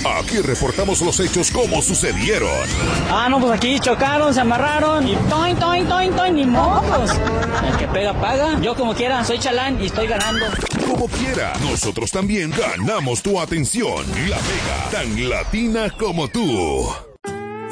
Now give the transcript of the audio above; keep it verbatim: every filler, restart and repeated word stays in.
Aquí reportamos los hechos como sucedieron. Ah, no, pues aquí chocaron, se amarraron y toin, toin, toin, toin, ni mocos. El que pega, paga. Yo como quiera, soy chalán y estoy ganando. Como quiera, nosotros también ganamos tu atención. La Mega, tan latina como tú.